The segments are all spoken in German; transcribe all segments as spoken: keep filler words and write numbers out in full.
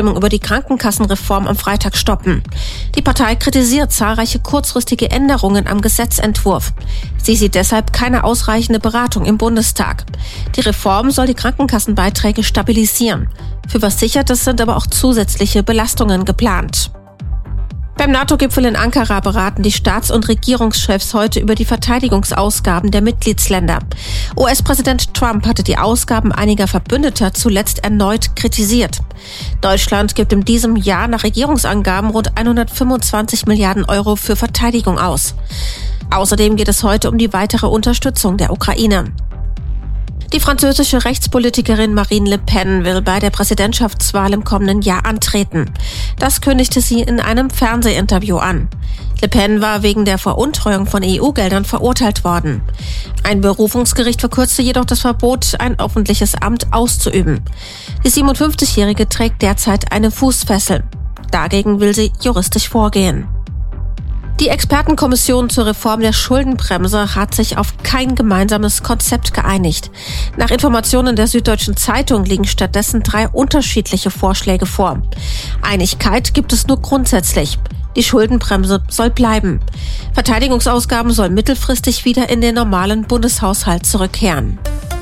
Abstimmung über die Krankenkassenreform am Freitag stoppen. Die Partei kritisiert zahlreiche kurzfristige Änderungen am Gesetzentwurf. Sie sieht deshalb keine ausreichende Beratung im Bundestag. Die Reform soll die Krankenkassenbeiträge stabilisieren. Für Versicherte sind aber auch zusätzliche Belastungen geplant. Beim NATO-Gipfel in Ankara beraten die Staats- und Regierungschefs heute über die Verteidigungsausgaben der Mitgliedsländer. U S-Präsident Trump hatte die Ausgaben einiger Verbündeter zuletzt erneut kritisiert. Deutschland gibt in diesem Jahr nach Regierungsangaben rund hundertfünfundzwanzig Milliarden Euro für Verteidigung aus. Außerdem geht es heute um die weitere Unterstützung der Ukraine. Die französische Rechtspolitikerin Marine Le Pen will bei der Präsidentschaftswahl im kommenden Jahr antreten. Das kündigte sie in einem Fernsehinterview an. Le Pen war wegen der Veruntreuung von E U-Geldern verurteilt worden. Ein Berufungsgericht verkürzte jedoch das Verbot, ein öffentliches Amt auszuüben. Die siebenundfünfzigjährige trägt derzeit eine Fußfessel. Dagegen will sie juristisch vorgehen. Die Expertenkommission zur Reform der Schuldenbremse hat sich auf kein gemeinsames Konzept geeinigt. Nach Informationen der Süddeutschen Zeitung liegen stattdessen drei unterschiedliche Vorschläge vor. Einigkeit gibt es nur grundsätzlich. Die Schuldenbremse soll bleiben. Verteidigungsausgaben sollen mittelfristig wieder in den normalen Bundeshaushalt zurückkehren.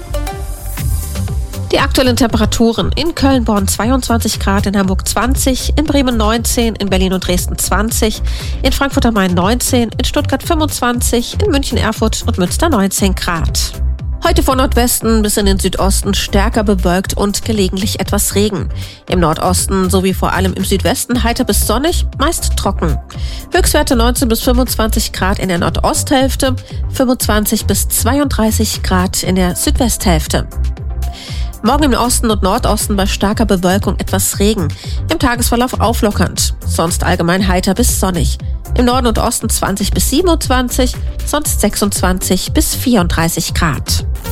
Die aktuellen Temperaturen: in Köln, Bonn zweiundzwanzig Grad, in Hamburg zwanzig, in Bremen neunzehn, in Berlin und Dresden zwanzig, in Frankfurt am Main neunzehn, in Stuttgart fünfundzwanzig, in München, Erfurt und Münster neunzehn Grad. Heute von Nordwesten bis in den Südosten stärker bewölkt und gelegentlich etwas Regen. Im Nordosten sowie vor allem im Südwesten heiter bis sonnig, meist trocken. Höchstwerte neunzehn bis fünfundzwanzig Grad in der Nordosthälfte, fünfundzwanzig bis zweiunddreißig Grad in der Südwesthälfte. Morgen im Osten und Nordosten bei starker Bewölkung etwas Regen. Im Tagesverlauf auflockernd. Sonst allgemein heiter bis sonnig. Im Norden und Osten zwanzig bis siebenundzwanzig, sonst sechsundzwanzig bis vierunddreißig Grad.